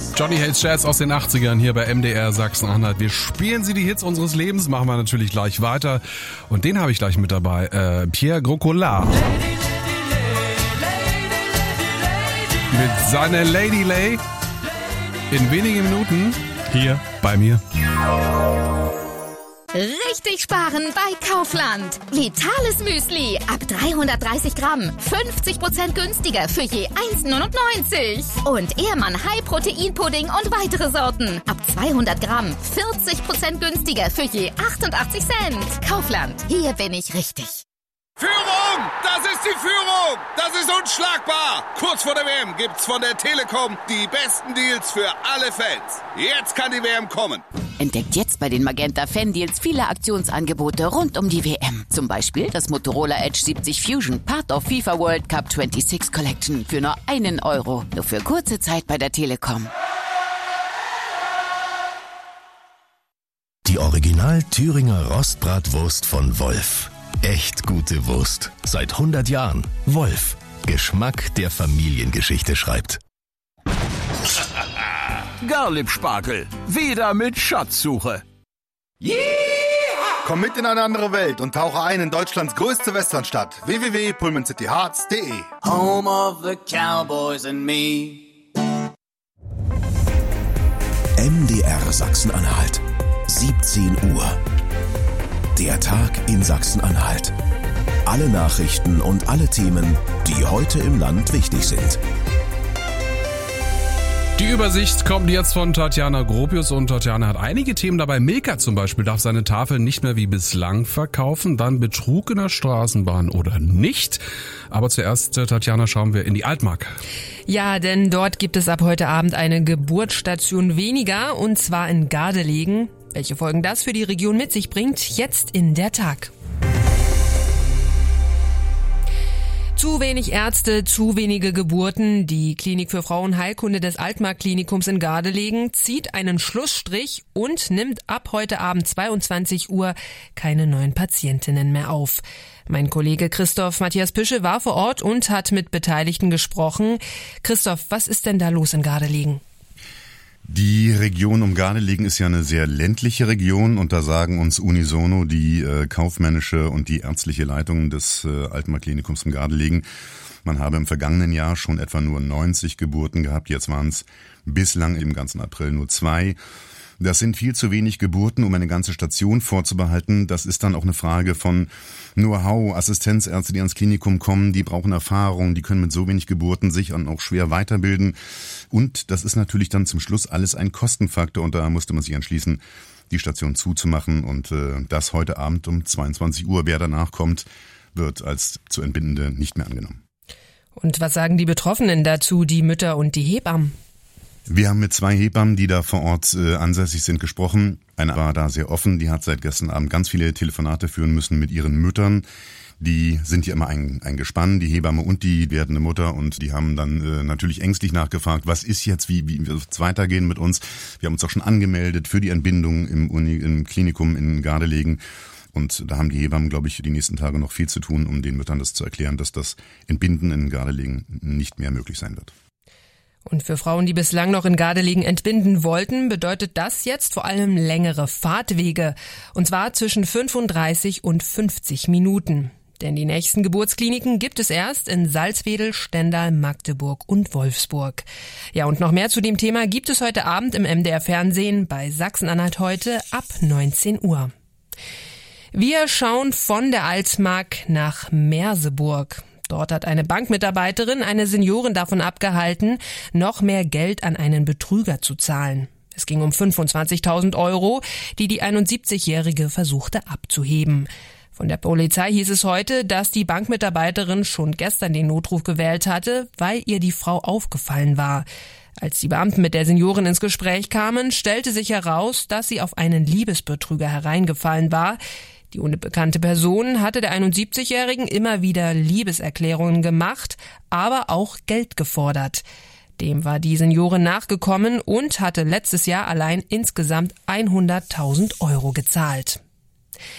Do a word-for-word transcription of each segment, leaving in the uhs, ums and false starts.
Johnny Hates Jazz aus den achtzigern hier bei M D R Sachsen-Anhalt. Wir spielen sie die Hits unseres Lebens, machen wir natürlich gleich weiter. Und den habe ich gleich mit dabei, äh, Pierre Grocola. Mit seiner Lady Lay in wenigen Minuten hier bei mir. Richtig sparen bei Kaufland. Vitales Müsli ab dreihundertdreißig Gramm. fünfzig Prozent günstiger für je eins neunundneunzig. Und Ehrmann High Protein Pudding und weitere Sorten. Ab zweihundert Gramm. vierzig Prozent günstiger für je achtundachtzig Cent. Kaufland. Hier bin ich richtig. Führung! Das ist die Führung! Das ist unschlagbar! Kurz vor der W M gibt's von der Telekom die besten Deals für alle Fans. Jetzt kann die W M kommen. Entdeckt jetzt bei den Magenta Fan Deals viele Aktionsangebote rund um die W M. Zum Beispiel das Motorola Edge siebzig Fusion, Part of FIFA World Cup sechsundzwanzig Collection für nur einen Euro. Nur für kurze Zeit bei der Telekom. Die Original Thüringer Rostbratwurst von Wolf. Echt gute Wurst. Seit hundert Jahren. Wolf. Geschmack, der Familiengeschichte schreibt. Garlip-Spargel. Wieder mit Schatzsuche. Yeah! Komm mit in eine andere Welt und tauche ein in Deutschlands größte Westernstadt. w w w punkt pullman city hearts punkt d e. Home of the Cowboys and me. M D R Sachsen-Anhalt. siebzehn Uhr. Der Tag in Sachsen-Anhalt. Alle Nachrichten und alle Themen, die heute im Land wichtig sind. Die Übersicht kommt jetzt von Tatjana Gropius und Tatjana hat einige Themen dabei. Milka zum Beispiel darf seine Tafeln nicht mehr wie bislang verkaufen. Dann Betrug in der Straßenbahn oder nicht. Aber zuerst, Tatjana, schauen wir in die Altmark. Ja, denn dort gibt es ab heute Abend eine Geburtsstation weniger und zwar in Gardelegen. Welche Folgen das für die Region mit sich bringt, jetzt in der Tag. Zu wenig Ärzte, zu wenige Geburten. Die Klinik für Frauenheilkunde des Altmark-Klinikums in Gardelegen zieht einen Schlussstrich und nimmt ab heute Abend zweiundzwanzig Uhr keine neuen Patientinnen mehr auf. Mein Kollege Christoph Matthias Püsche war vor Ort und hat mit Beteiligten gesprochen. Christoph, was ist denn da los in Gardelegen? Die Region um Gardelegen ist ja eine sehr ländliche Region und da sagen uns unisono die äh, kaufmännische und die ärztliche Leitung des äh, Altmark-Klinikums in Gardelegen. Man habe im vergangenen Jahr schon etwa nur neunzig Geburten gehabt, jetzt waren es bislang im ganzen April nur zwei. Das sind viel zu wenig Geburten, um eine ganze Station vorzubehalten. Das ist dann auch eine Frage von Know-how. Assistenzärzte, die ans Klinikum kommen, die brauchen Erfahrung, die können mit so wenig Geburten sich dann auch schwer weiterbilden. Und das ist natürlich dann zum Schluss alles ein Kostenfaktor und da musste man sich entschließen, die Station zuzumachen und äh, das heute Abend um zweiundzwanzig Uhr. Wer danach kommt, wird als zu Entbindende nicht mehr angenommen. Und was sagen die Betroffenen dazu, die Mütter und die Hebammen? Wir haben mit zwei Hebammen, die da vor Ort äh, ansässig sind, gesprochen. Eine war da sehr offen, die hat seit gestern Abend ganz viele Telefonate führen müssen mit ihren Müttern. Die sind ja immer ein, ein Gespann, die Hebamme und die werdende Mutter und die haben dann äh, natürlich ängstlich nachgefragt, was ist jetzt, wie, wie wird es weitergehen mit uns? Wir haben uns auch schon angemeldet für die Entbindung im, Uni, im Klinikum in Gardelegen. Und da haben die Hebammen, glaube ich, die nächsten Tage noch viel zu tun, um den Müttern das zu erklären, dass das Entbinden in Gardelegen nicht mehr möglich sein wird. Und für Frauen, die bislang noch in Gardelegen entbinden wollten, bedeutet das jetzt vor allem längere Fahrtwege. Und zwar zwischen fünfunddreißig und fünfzig Minuten. Denn die nächsten Geburtskliniken gibt es erst in Salzwedel, Stendal, Magdeburg und Wolfsburg. Ja, und noch mehr zu dem Thema gibt es heute Abend im M D R Fernsehen bei Sachsen-Anhalt heute ab neunzehn Uhr. Wir schauen von der Altmark nach Merseburg. Dort hat eine Bankmitarbeiterin eine Seniorin davon abgehalten, noch mehr Geld an einen Betrüger zu zahlen. Es ging um fünfundzwanzigtausend Euro, die die einundsiebzigjährige versuchte abzuheben. Von der Polizei hieß es heute, dass die Bankmitarbeiterin schon gestern den Notruf gewählt hatte, weil ihr die Frau aufgefallen war. Als die Beamten mit der Seniorin ins Gespräch kamen, stellte sich heraus, dass sie auf einen Liebesbetrüger hereingefallen war. Die unbekannte Person hatte der einundsiebzigjährigen immer wieder Liebeserklärungen gemacht, aber auch Geld gefordert. Dem war die Seniorin nachgekommen und hatte letztes Jahr allein insgesamt hunderttausend Euro gezahlt.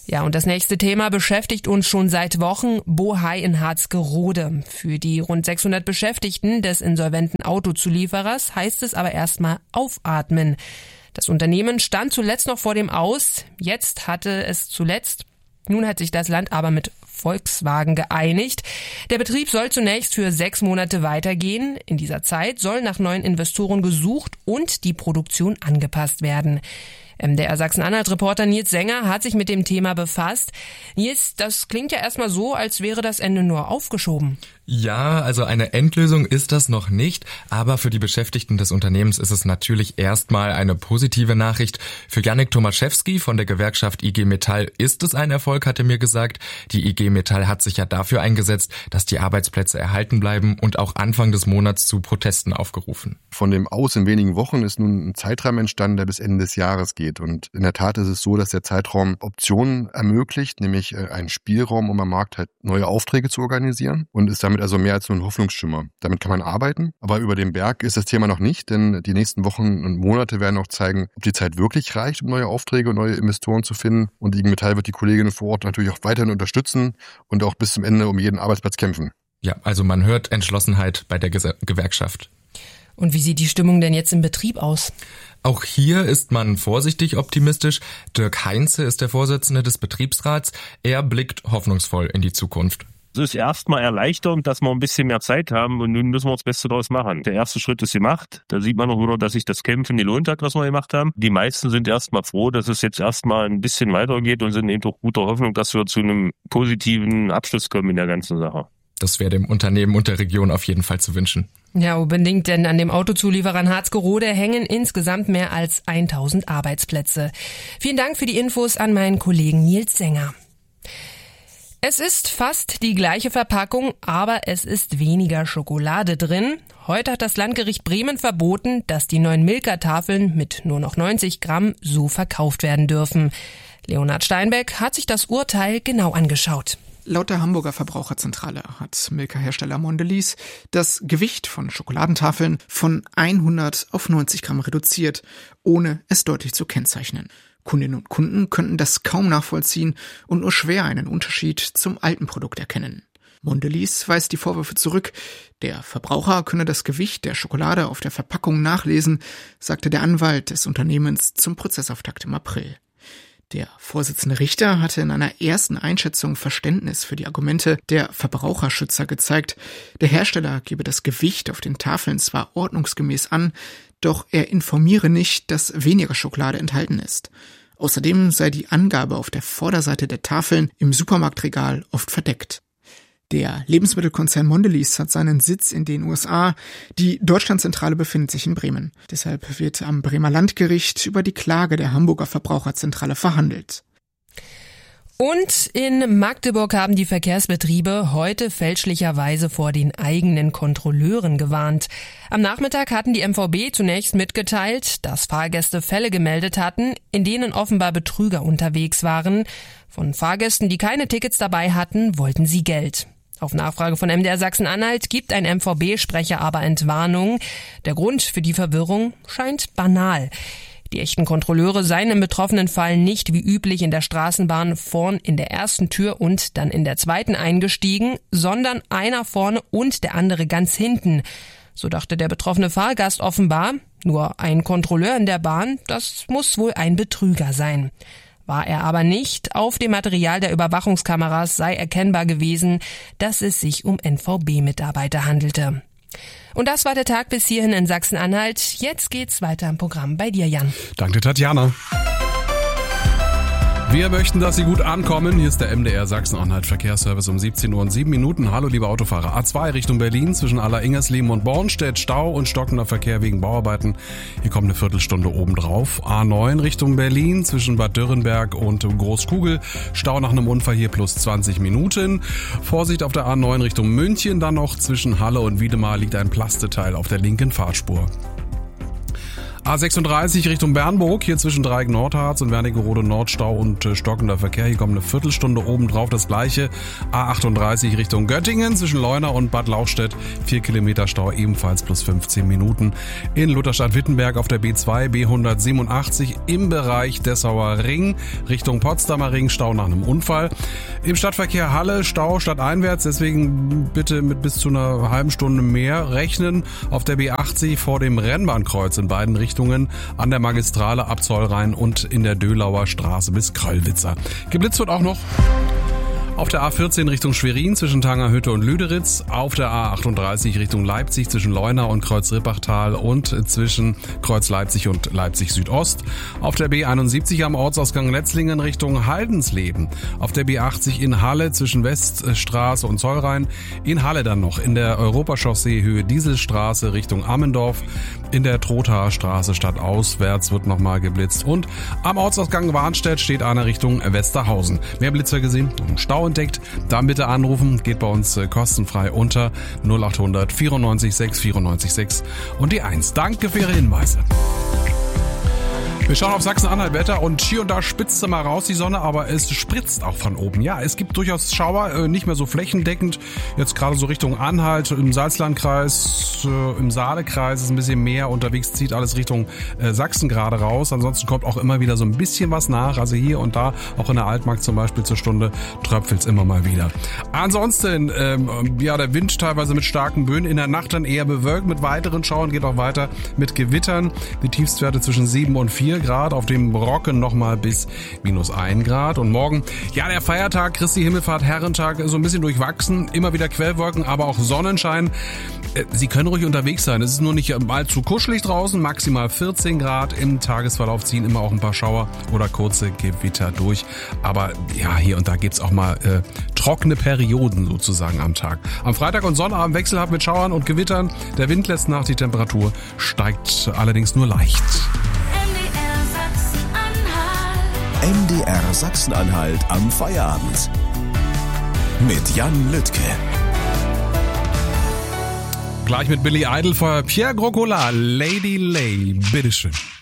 Ja, und das nächste Thema beschäftigt uns schon seit Wochen: Bohai in Harzgerode. Für die rund sechshundert Beschäftigten des insolventen Autozulieferers heißt es aber erstmal aufatmen. Das Unternehmen stand zuletzt noch vor dem Aus. Jetzt hatte es zuletzt, nun hat sich das Land aber mit Volkswagen geeinigt. Der Betrieb soll zunächst für sechs Monate weitergehen. In dieser Zeit soll nach neuen Investoren gesucht und die Produktion angepasst werden. M D R Sachsen-Anhalt-Reporter Nils Sänger hat sich mit dem Thema befasst. Nils, das klingt ja erstmal so, als wäre das Ende nur aufgeschoben. Ja, also eine Endlösung ist das noch nicht, aber für die Beschäftigten des Unternehmens ist es natürlich erstmal eine positive Nachricht. Für Jannik Tomaszewski von der Gewerkschaft I G Metall ist es ein Erfolg, hat er mir gesagt. Die I G Metall hat sich ja dafür eingesetzt, dass die Arbeitsplätze erhalten bleiben, und auch Anfang des Monats zu Protesten aufgerufen. Von dem Aus in wenigen Wochen ist nun ein Zeitraum entstanden, der bis Ende des Jahres geht. Und in der Tat ist es so, dass der Zeitraum Optionen ermöglicht, nämlich einen Spielraum, um am Markt halt neue Aufträge zu organisieren, und ist damit also mehr als nur ein Hoffnungsschimmer. Damit kann man arbeiten, aber über dem Berg ist das Thema noch nicht, denn die nächsten Wochen und Monate werden auch zeigen, ob die Zeit wirklich reicht, um neue Aufträge und neue Investoren zu finden. Und I G Metall wird die Kolleginnen vor Ort natürlich auch weiterhin unterstützen und auch bis zum Ende um jeden Arbeitsplatz kämpfen. Ja, also man hört Entschlossenheit bei der Ges- Gewerkschaft. Und wie sieht die Stimmung denn jetzt im Betrieb aus? Auch hier ist man vorsichtig optimistisch. Dirk Heinze ist der Vorsitzende des Betriebsrats. Er blickt hoffnungsvoll in die Zukunft. Es ist erstmal erleichternd, dass wir ein bisschen mehr Zeit haben, und nun müssen wir das Beste daraus machen. Der erste Schritt ist gemacht. Da sieht man auch wieder, dass sich das Kämpfen gelohnt hat, was wir gemacht haben. Die meisten sind erstmal froh, dass es jetzt erstmal ein bisschen weitergeht, und sind eben doch guter Hoffnung, dass wir zu einem positiven Abschluss kommen in der ganzen Sache. Das wäre dem Unternehmen und der Region auf jeden Fall zu wünschen. Ja, unbedingt, denn an dem Autozulieferer in Harzgerode hängen insgesamt mehr als tausend Arbeitsplätze. Vielen Dank für die Infos an meinen Kollegen Nils Sänger. Es ist fast die gleiche Verpackung, aber es ist weniger Schokolade drin. Heute hat das Landgericht Bremen verboten, dass die neuen Milka-Tafeln mit nur noch neunzig Gramm so verkauft werden dürfen. Leonhard Steinbeck hat sich das Urteil genau angeschaut. Laut der Hamburger Verbraucherzentrale hat Milka-Hersteller Mondelez das Gewicht von Schokoladentafeln von hundert auf neunzig Gramm reduziert, ohne es deutlich zu kennzeichnen. Kundinnen und Kunden könnten das kaum nachvollziehen und nur schwer einen Unterschied zum alten Produkt erkennen. Mondelez weist die Vorwürfe zurück. Der Verbraucher könne das Gewicht der Schokolade auf der Verpackung nachlesen, sagte der Anwalt des Unternehmens zum Prozessauftakt im April. Der Vorsitzende Richter hatte in einer ersten Einschätzung Verständnis für die Argumente der Verbraucherschützer gezeigt. Der Hersteller gebe das Gewicht auf den Tafeln zwar ordnungsgemäß an, doch er informiere nicht, dass weniger Schokolade enthalten ist. Außerdem sei die Angabe auf der Vorderseite der Tafeln im Supermarktregal oft verdeckt. Der Lebensmittelkonzern Mondelez hat seinen Sitz in den U S A. Die Deutschlandzentrale befindet sich in Bremen. Deshalb wird am Bremer Landgericht über die Klage der Hamburger Verbraucherzentrale verhandelt. Und in Magdeburg haben die Verkehrsbetriebe heute fälschlicherweise vor den eigenen Kontrolleuren gewarnt. Am Nachmittag hatten die M V B zunächst mitgeteilt, dass Fahrgäste Fälle gemeldet hatten, in denen offenbar Betrüger unterwegs waren. Von Fahrgästen, die keine Tickets dabei hatten, wollten sie Geld. Auf Nachfrage von M D R Sachsen-Anhalt gibt ein M V B-Sprecher aber Entwarnung. Der Grund für die Verwirrung scheint banal. Die echten Kontrolleure seien im betroffenen Fall nicht wie üblich in der Straßenbahn vorn in der ersten Tür und dann in der zweiten eingestiegen, sondern einer vorne und der andere ganz hinten. So dachte der betroffene Fahrgast offenbar. Nur ein Kontrolleur in der Bahn, das muss wohl ein Betrüger sein. War er aber nicht. Auf dem Material der Überwachungskameras sei erkennbar gewesen, dass es sich um N V B-Mitarbeiter handelte. Und das war der Tag bis hierhin in Sachsen-Anhalt. Jetzt geht's weiter im Programm bei dir, Jan. Danke, Tatjana. Wir möchten, dass Sie gut ankommen. Hier ist der M D R Sachsen-Anhalt Verkehrsservice um siebzehn Uhr und sieben Minuten. Hallo, liebe Autofahrer. A zwei Richtung Berlin zwischen Aller-Ingersleben und Bornstedt. Stau und stockender Verkehr wegen Bauarbeiten. Hier kommt eine Viertelstunde obendrauf. A neun Richtung Berlin zwischen Bad Dürrenberg und Großkugel. Stau nach einem Unfall hier plus zwanzig Minuten. Vorsicht auf der A neun Richtung München. Dann noch zwischen Halle und Wiedemar liegt ein Plasteteil auf der linken Fahrspur. A sechsunddreißig Richtung Bernburg, hier zwischen Dreieck Nordharz und Wernigerode Nordstau und äh, stockender Verkehr. Hier kommt eine Viertelstunde obendrauf das gleiche. A achtunddreißig Richtung Göttingen zwischen Leuna und Bad Lauchstädt. Vier Kilometer Stau, ebenfalls plus fünfzehn Minuten. In Lutherstadt-Wittenberg auf der B zwei, B hundertsiebenundachtzig im Bereich Dessauer Ring Richtung Potsdamer Ring. Stau nach einem Unfall. Im Stadtverkehr Halle Stau stadteinwärts, deswegen bitte mit bis zu einer halben Stunde mehr rechnen. Auf der B achtzig vor dem Rennbahnkreuz in beiden Richtungen. An der Magistrale ab Zollrhein und in der Dölauer Straße bis Kröllwitzer. Geblitzt wird auch noch auf der A vierzehn Richtung Schwerin zwischen Tangerhütte und Lüderitz, auf der A achtunddreißig Richtung Leipzig zwischen Leuna und Kreuz-Rippachtal und zwischen Kreuz Leipzig und Leipzig Südost, auf der B einundsiebzig am Ortsausgang Letzlingen Richtung Haldensleben, auf der B achtzig in Halle zwischen Weststraße und Zollrhein, in Halle dann noch in der Europachaussee Höhe Dieselstraße Richtung Ammendorf, in der Trothaer Straße stadtauswärts wird nochmal geblitzt und am Ortsausgang Warnstedt steht einer Richtung Westerhausen. Mehr Blitzer gesehen? Stau entdeckt, dann bitte anrufen, geht bei uns äh, kostenfrei unter null achthundert vierundneunzig sechs vierundneunzig sechs und die eins. Danke für Ihre Hinweise. Wir schauen auf Sachsen-Anhalt Wetter und hier und da spitzt sie mal raus die Sonne, aber es spritzt auch von oben. Ja, es gibt durchaus Schauer, äh, nicht mehr so flächendeckend. Jetzt gerade so Richtung Anhalt, im Salzlandkreis, äh, im Saalekreis ist ein bisschen mehr unterwegs, zieht alles Richtung äh, Sachsen gerade raus. Ansonsten kommt auch immer wieder so ein bisschen was nach. Also hier und da, auch in der Altmark zum Beispiel zur Stunde, tröpfelt's immer mal wieder. Ansonsten, ähm, ja, der Wind teilweise mit starken Böen. In der Nacht dann eher bewölkt mit weiteren Schauern, geht auch weiter mit Gewittern. Die Tiefstwerte zwischen sieben und vier Grad, auf dem Brocken nochmal bis minus ein Grad. Und morgen, ja, der Feiertag, Christi Himmelfahrt, Herrentag, so ein bisschen durchwachsen, immer wieder Quellwolken, aber auch Sonnenschein. Sie können ruhig unterwegs sein, es ist nur nicht allzu kuschelig draußen, maximal vierzehn Grad, im Tagesverlauf ziehen immer auch ein paar Schauer oder kurze Gewitter durch, aber ja, hier und da gibt's auch mal äh, trockene Perioden sozusagen am Tag. Am Freitag und Sonnabend wechselhaft mit Schauern und Gewittern, der Wind lässt nach, die Temperatur steigt allerdings nur leicht. M D R Sachsen-Anhalt am Feierabend. Mit Jan Lüttke. Gleich mit Billy Idol für Pierre Grocola, Lady Lay. Bitteschön.